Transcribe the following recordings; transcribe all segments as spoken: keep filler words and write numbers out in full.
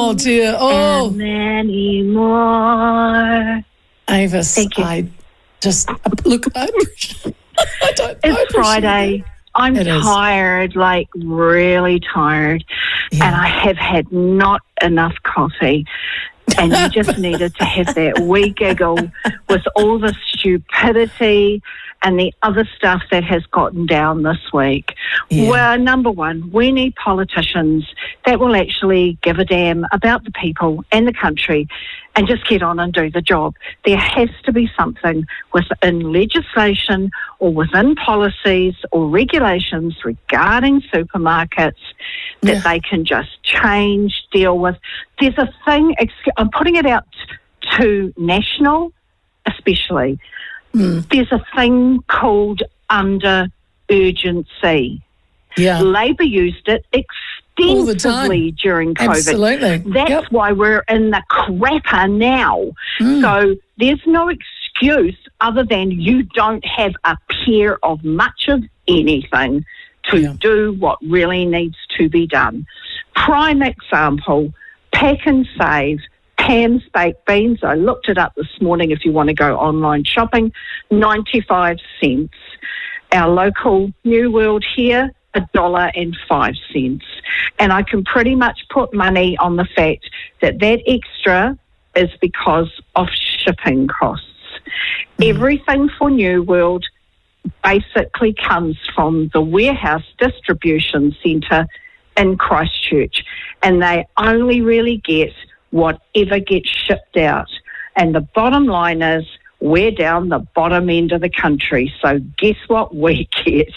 Oh, dear. Oh. And many more. Avis, I just, look, I, I don't It's I Friday. That. I'm It tired, is. like really tired. Yeah. And I have had not enough coffee. And you just needed to have that wee giggle with all the stupidity and the other stuff that has gotten down this week. Yeah. Well, number one, we need politicians that will actually give a damn about the people and the country and just get on and do the job. There has to be something within legislation or within policies or regulations regarding supermarkets that yeah. they can just change, deal with. There's a thing, I'm putting it out to national especially, mm. there's a thing called under urgency. Yeah. Labor used it extensively during COVID. Absolutely. That's yep. why we're in the crapper now. Mm. So there's no excuse other than you don't have a pair of much of anything to yeah. do what really needs to be done. Prime example, Pack and Save, Pam's Baked Beans. I looked it up this morning if you want to go online shopping, ninety-five cents. Our local New World here, a dollar and five cents. And I can pretty much put money on the fact that that extra is because of shipping costs. Mm. Everything for New World basically comes from the warehouse distribution centre in Christchurch, and they only really get whatever gets shipped out. And the bottom line is we're down the bottom end of the country, so guess what we get?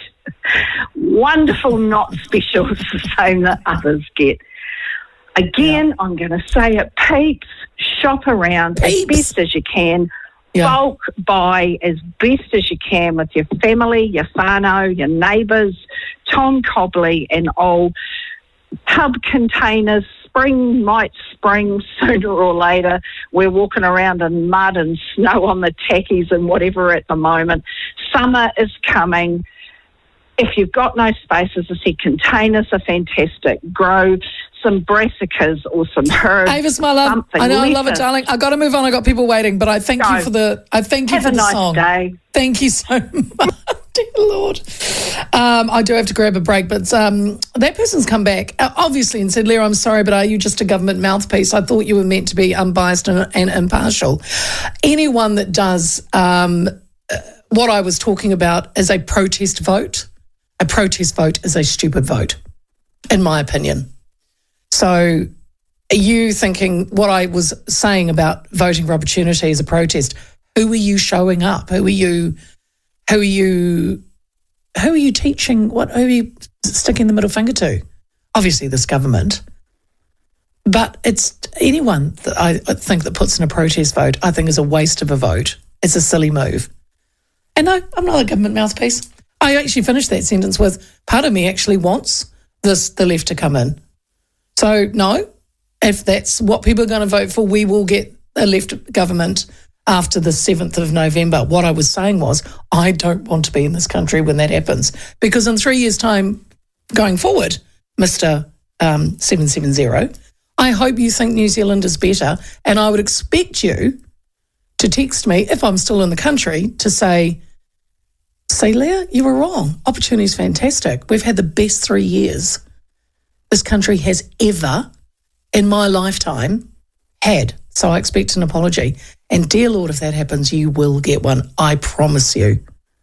Wonderful not specials the same that others get. Again, yeah. I'm going to say it, peeps, shop around peeps. as best as you can. Yeah. Bulk buy as best as you can with your family, your whānau, your neighbours, Tom Cobley and old tub containers. Spring might spring sooner or later. We're walking around in mud and snow on the tackies and whatever at the moment. Summer is coming. If you've got no space, as I said, containers are fantastic. Grow some brassicas or some herbs. Avis, my love, something. I know, Lettuce. I love it, darling. I've got to move on. I've got people waiting, but I thank Go. you for the, I thank you Have for a the nice song. day. Thank you so much. Dear Lord. Um, I do have to grab a break, but um, that person's come back, uh, obviously, and said, Leah, I'm sorry, but are you just a government mouthpiece? I thought you were meant to be unbiased and, and impartial. Anyone that does um, uh, what I was talking about as a protest vote, a protest vote is a stupid vote, in my opinion. So are you thinking what I was saying about voting for opportunity as a protest? Who are you showing up? Who are you, who are you, who are you teaching? What, who are you sticking the middle finger to? Obviously this government, but it's anyone that I think that puts in a protest vote, I think is a waste of a vote. It's a silly move. And no, I'm not a government mouthpiece. I actually finished that sentence with, part of me actually wants this, the left to come in. So no, if that's what people are going to vote for, we will get a left government after the seventh of November. What I was saying was, I don't want to be in this country when that happens, because in three years' time going forward, Mister Um, seven seven zero, I hope you think New Zealand is better, and I would expect you to text me, if I'm still in the country, to say, say, Leah, you were wrong. Opportunity is fantastic. We've had the best three years this country has ever, in my lifetime, had. So I expect an apology. And dear Lord, if that happens, you will get one. I promise you.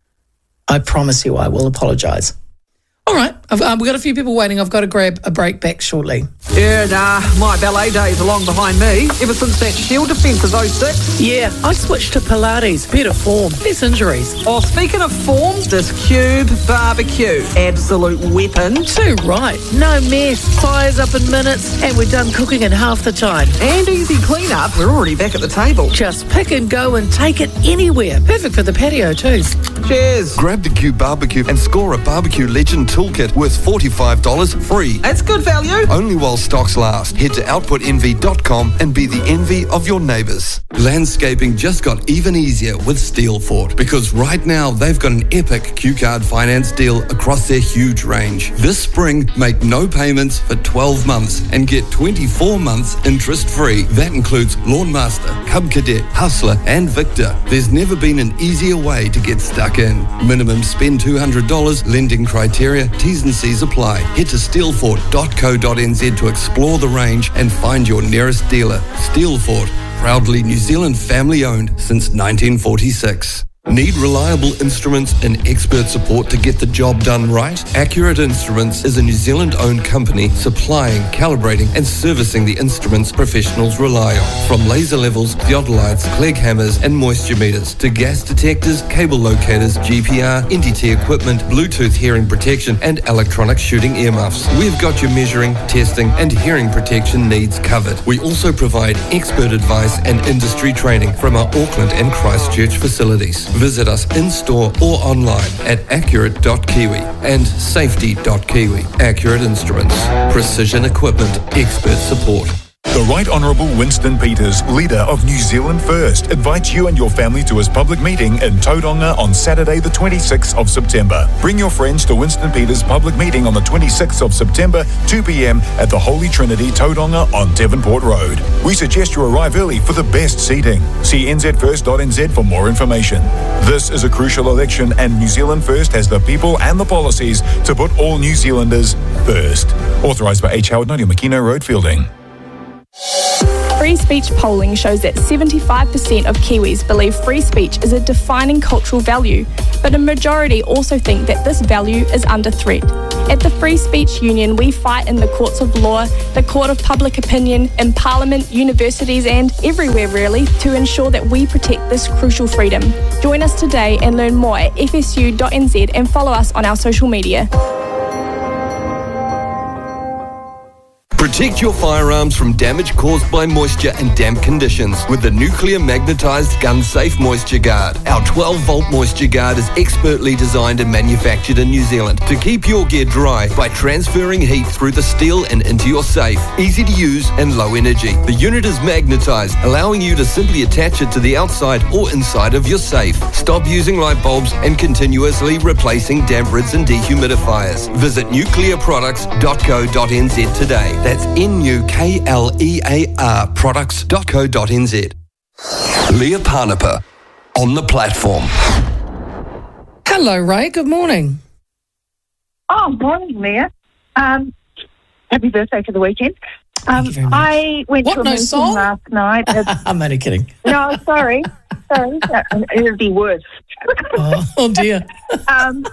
I promise you I will apologise. All right, I've, um, we've got a few people waiting. I've got to grab a break back shortly. Yeah, nah, my ballet days are long behind me. Ever since that Shield defence of oh six. Yeah, I switched to Pilates. Better form, less injuries. Oh, speaking of form, this Cube barbecue. Absolute weapon. Too right. No mess. Fires up in minutes, and we're done cooking in half the time. And easy clean-up. We're already back at the table. Just pick and go and take it anywhere. Perfect for the patio too. Cheers. Grab the Cube barbecue and score a barbecue legend toolkit worth forty-five dollars free. That's good value. Only while stocks last. Head to output envy dot com and be the envy of your neighbours. Landscaping just got even easier with Steelfort, because right now they've got an epic Q Card finance deal across their huge range. This spring, make no payments for twelve months and get twenty-four months interest free. That includes Lawnmaster, Cub Cadet, Hustler and Victor. There's never been an easier way to get stuck in. Minimum spend two hundred dollars, lending criteria, T's and C's apply. Head to steelfort dot co dot n z to explore the range and find your nearest dealer. Steelfort, proudly New Zealand family owned since nineteen forty-six. Need reliable instruments and expert support to get the job done right? Accurate Instruments is a New Zealand-owned company supplying, calibrating and servicing the instruments professionals rely on. From laser levels, theodolites, Clegg hammers and moisture meters to gas detectors, cable locators, G P R, N D T equipment, Bluetooth hearing protection and electronic shooting earmuffs. We've got your measuring, testing and hearing protection needs covered. We also provide expert advice and industry training from our Auckland and Christchurch facilities. Visit us in-store or online at accurate dot kiwi and safety dot kiwi. Accurate Instruments. Precision equipment. Expert support. The Right Honourable Winston Peters, leader of New Zealand First, invites you and your family to his public meeting in Tauranga on Saturday the twenty-sixth of September. Bring your friends to Winston Peters' public meeting on the twenty-sixth of September, two p m at the Holy Trinity, Tauranga on Devonport Road. We suggest you arrive early for the best seating. See n z first dot n z for more information. This is a crucial election and New Zealand First has the people and the policies to put all New Zealanders first. Authorised by H. Howard Nadia Makino Road, Fielding. Free speech polling shows that seventy-five percent of Kiwis believe free speech is a defining cultural value, but a majority also think that this value is under threat. At the Free Speech Union, we fight in the courts of law, the court of public opinion, in Parliament, universities and everywhere really to ensure that we protect this crucial freedom. Join us today and learn more at f s u dot n z and follow us on our social media. Protect your firearms from damage caused by moisture and damp conditions with the nuclear magnetized gun safe moisture guard. Our twelve volt moisture guard is expertly designed and manufactured in New Zealand to keep your gear dry by transferring heat through the steel and into your safe. Easy to use and low energy. The unit is magnetized, allowing you to simply attach it to the outside or inside of your safe. Stop using light bulbs and continuously replacing damp rids and dehumidifiers. Visit nuclear products dot co dot n z today. That's N U K L E A R products dot co dot n z. Leah Parnapa on the platform. Hello, Ray. Good morning. Oh, morning, Leah. Um, happy birthday for the weekend. Um, Thank you very much. I went What, to a no meeting song? last night. At, I'm only kidding. no, sorry. Sorry. It would be worse. Oh, oh dear. um,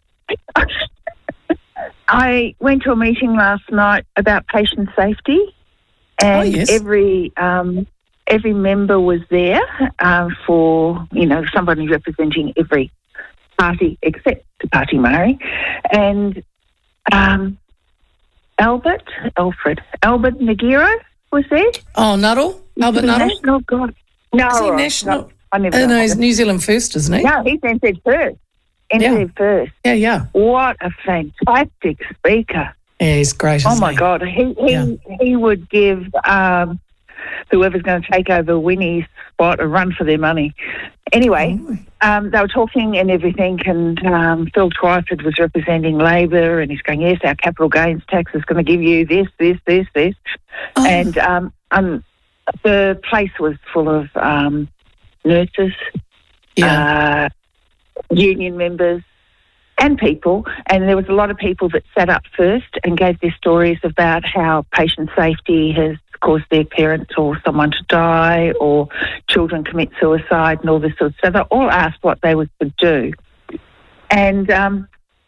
I went to a meeting last night about patient safety, and Oh, yes. every um, every member was there uh, for, you know, somebody representing every party except the Party Māori. And um, Albert, Alfred, Albert Nagiro was there. Oh, Nuttall? Albert The Nuttall? National God. No, Is he right, national? no, I never Oh, know. no, he's New Zealand First, isn't he? No, he's N Z First. N Z Yeah. First. Yeah, yeah. What a fantastic speaker. Yeah, he's great, Oh, isn't my he? God. He he, Yeah. he would give um, whoever's going to take over Winnie's spot a run for their money. Anyway, Oh. um, they were talking and everything, and um, Phil Twyford was representing Labor, and he's going, yes, our capital gains tax is going to give you this, this, this, this. Oh. And um, um, the place was full of um, nurses, Yeah. uh, union members and people, and there was a lot of people that sat up first and gave their stories about how patient safety has caused their parents or someone to die, or children commit suicide and all this sort of stuff. So they all asked what they would do. And um,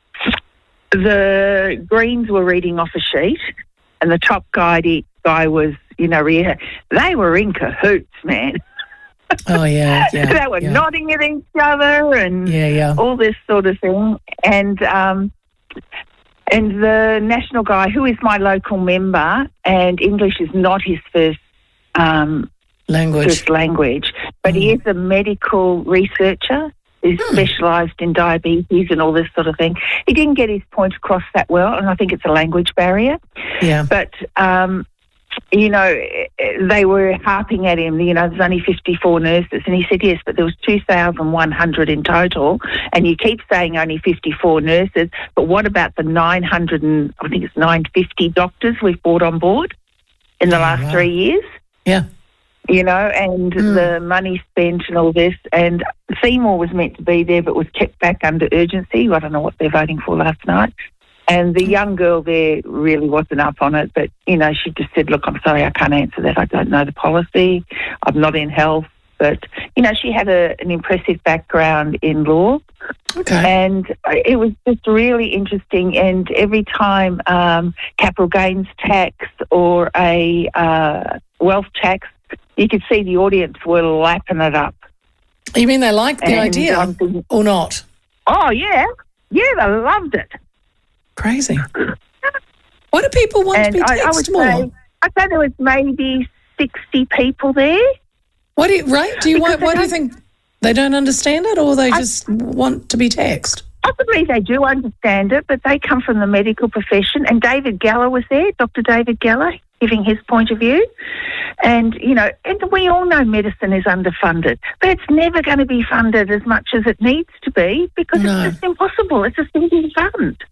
the Greens were reading off a sheet, and the top guy, guy was, you know, they were in cahoots, man. Oh, yeah, yeah. they were yeah. nodding at each other and Yeah, yeah. all this sort of thing. And um, and the national guy, who is my local member, and English is not his first um, Language. first language, but he is a medical researcher, is specialised in diabetes and all this sort of thing. He didn't get his point across that well, and I think it's a language barrier. Yeah. But, um, you know, they were harping at him, you know, there's only fifty-four nurses. And he said, yes, but there was two thousand one hundred in total. And you keep saying only fifty-four nurses, but what about the nine hundred and, I think it's nine hundred fifty doctors we've brought on board in the Oh, last wow. three years? Yeah. You know, and Mm. the money spent and all this. And Seymour was meant to be there but was kept back under urgency. I don't know what they're voting for last night. And the young girl there really wasn't up on it. But, you know, she just said, look, I'm sorry, I can't answer that. I don't know the policy. I'm not in health. But, you know, she had a, an impressive background in law. Okay. And it was just really interesting. And every time um, capital gains tax or a uh, wealth tax, you could see the audience were lapping it up. You mean they like the And idea I'm thinking, or not? oh, yeah. Yeah, they loved it. Crazy. Why do people want And to be I, I would taxed more? say, I'd say there was maybe sixty people there. Why do you, right? Do you why, Because they why do you don't- think they don't understand it, or they I- just want to be taxed? Possibly they do understand it, but they come from the medical profession. And David Geller was there, Doctor David Geller, giving his point of view. And, you know, and we all know medicine is underfunded, but it's never going to be funded as much as it needs to be because No. it's just impossible. It's a single fund.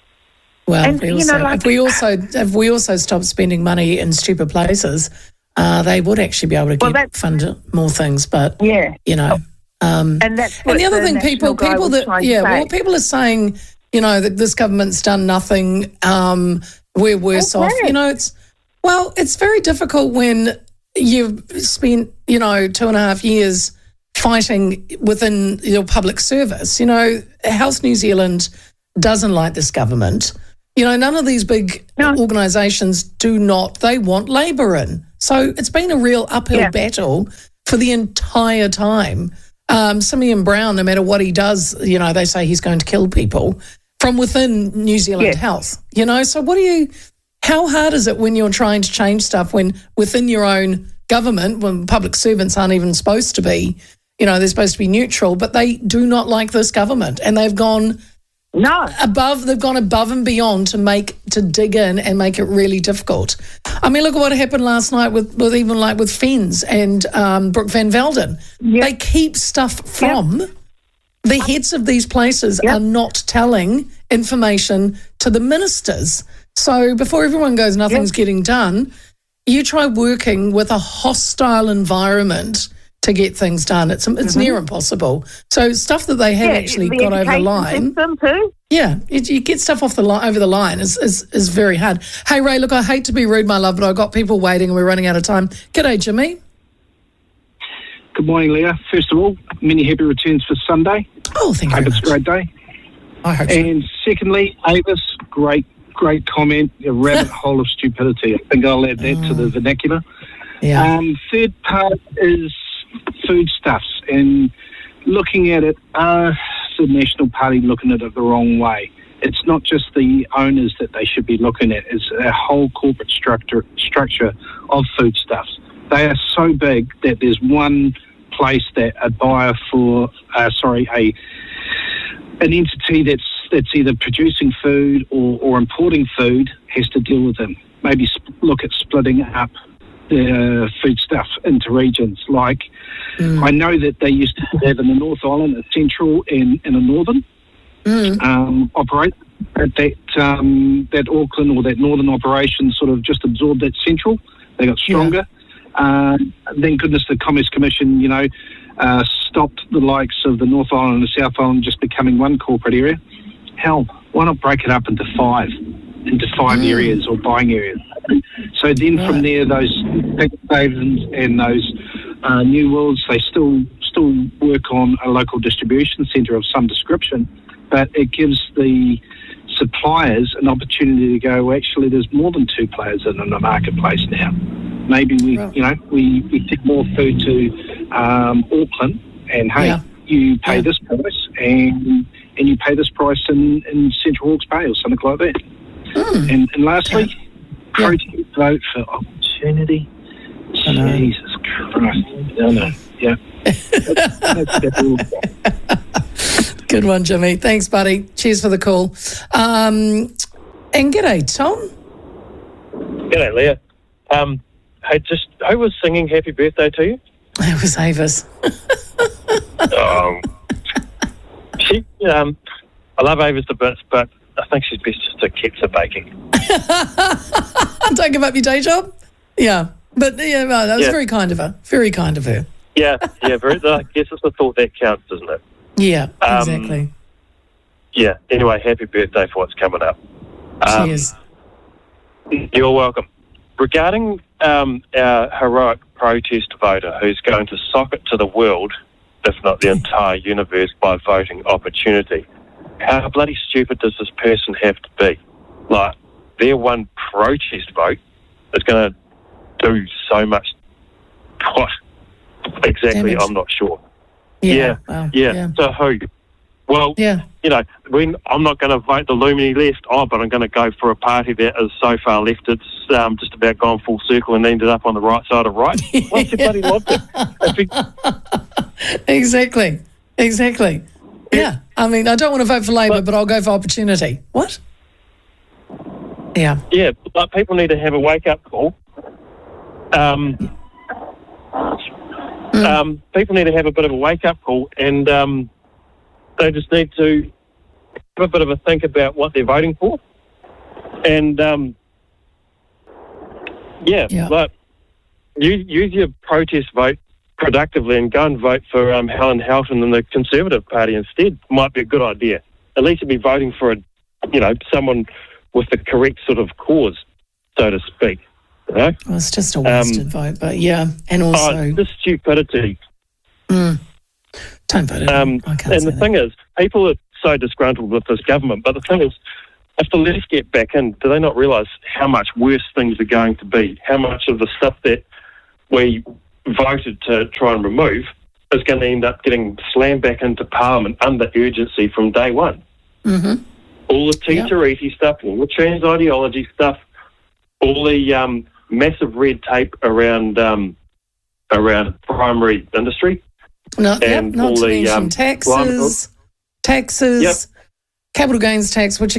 Well, And, if we you also, know, like- if we also if we also stop spending money in stupid places, uh, they would actually be able to Well, get that's- fund more things. But Yeah. you know, um, And that's what and the other thing, national people guy people was that trying to yeah, say. well, people are saying, you know, that this government's done nothing. Um, we're worse Okay. off. You know, it's well, it's very difficult when you've spent, you know, two and a half years fighting within your public service. You know, Health New Zealand doesn't like this government. You know, none of these big No. organisations do not. They want Labour in. So it's been a real uphill Yeah. battle for the entire time. Um, Simeon Brown, no matter what he does, you know, they say he's going to kill people from within New Zealand Yes. Health. You know, so what do you, how hard is it when you're trying to change stuff when within your own government, when public servants aren't even supposed to be, you know, they're supposed to be neutral, but they do not like this government and they've gone No. above, they've gone above and beyond to make, to dig in and make it really difficult. I mean, look at what happened last night with, with even like with Fens and um, Brooke Van Velden. Yep. They keep stuff from the heads of these places Yep. are not telling information to the ministers. So before everyone goes, nothing's Yep. getting done, you try working with a hostile environment to get things done. It's it's near impossible. So stuff that they have Yeah, actually the got over the education line. system too. Yeah, you, you get stuff off the line over the line is, is is very hard. Hey Ray, look, I hate to be rude, my love, but I've got people waiting and we're running out of time. G'day, Jimmy. Good morning, Leah. First of all, many happy returns for Sunday. Oh, thank you Hope very it's a much. great day. I hope so. And secondly, Avis, great, great comment. A rabbit hole of stupidity. I think I'll add that to the vernacular. Yeah. Um, third part is foodstuffs and looking at it. Uh, the National Party looking at it the wrong way. It's not just the owners that they should be looking at. It's a whole corporate structure structure of foodstuffs. They are so big that there's one place that a buyer for, uh, sorry, a an entity that's that's either producing food or, or importing food has to deal with them. Maybe sp- look at splitting up the food stuff into regions. Like Mm. I know that they used to have in the North Island a central and, and a northern Mm. um, operate. That that, um, that Auckland or that northern operation sort of just absorbed that central. They got stronger. Um, thank goodness the Commerce Commission, you know, uh, stopped the likes of the North Island and the South Island just becoming one corporate area. Hell, why not break it up into five, into five Mm. areas or buying areas? So then from Right. there, those big savings and those uh, new worlds, they still still work on a local distribution centre of some description, but it gives the suppliers an opportunity to go, well, actually, there's more than two players in the marketplace now. Maybe we, Right. you know, we, we take more food to um, Auckland, and hey, Yeah. you pay Yeah. this price, and and you pay this price in, in Central Hawke's Bay or something like that. Mm. And, and lastly, Yeah. protest vote for opportunity. I know. Jesus Christ. I know. Yeah. That's, that's, that's all. Good one, Jimmy. Thanks, buddy. Cheers for the call. Um, and g'day, Tom. G'day, Leah. Um, hey, just who was singing "Happy Birthday" to you? It was Avis. um, she, um, I love Avis to bits, but I think she's best just to keep her baking. Don't give up your day job. Yeah, but yeah, well, that was Yeah. very kind of her. Very kind of her. Yeah, yeah. Very, I guess it's the thought that counts, isn't it? Yeah, Um, exactly. Yeah. Anyway, happy birthday for what's coming up. Um, Cheers. You're welcome. Regarding um, our heroic protest voter who's going to sock it to the world, if not the entire universe, by voting opportunity, how bloody stupid does this person have to be? Like, their one protest vote is going to do so much. What? Exactly, Damage. I'm not sure. Yeah. Yeah, Wow. yeah. Yeah. So who? Well, Yeah. you know, when I'm not going to vote the Lumini left, oh, but I'm going to go for a party that is so far left it's um, just about gone full circle and ended up on the right side of right. What's your bloody logic? If you- Exactly. Exactly. Yeah. I mean, I don't want to vote for Labor, but I'll go for opportunity. What? Yeah. Yeah, but people need to have a wake-up call. Um, Mm. um, people need to have a bit of a wake-up call, and um, they just need to have a bit of a think about what they're voting for. And, um, yeah, Yeah. like, use, use your protest vote productively and go and vote for um, Helen Houghton and the Conservative Party instead. Might be a good idea. At least you'd be voting for, a, you know, someone with the correct sort of cause, so to speak. You know? Well, it's just a wasted Um, vote, but yeah. And also, Oh, this stupidity. mm, don't vote it. Um, I can't and say the that. thing is, people are so disgruntled with this government, but the thing is, if the left get back in, do they not realise how much worse things are going to be? How much of the stuff that we voted to try and remove is going to end up getting slammed back into Parliament under urgency from day one? Mm-hmm. All the T-Tariti stuff, all the trans ideology stuff, all the um, massive red tape around um, around primary industry. No, yep, and not all to the, mention um, taxes, taxes, Yep. capital gains tax, which